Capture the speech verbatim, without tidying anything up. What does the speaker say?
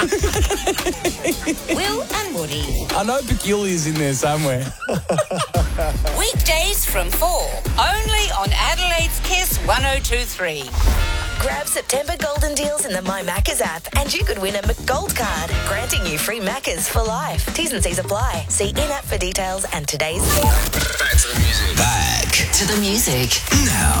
Will and Woody. I know Peculiar's in there somewhere. Weekdays from four. Only on Adelaide's Kiss one oh two three. Grab September golden deals in the My Maccas app and you could win a McGold card, granting you free Maccas for life. T's and C's apply. See in-app for details and today's deal. Back to the music. Back to the music. Now.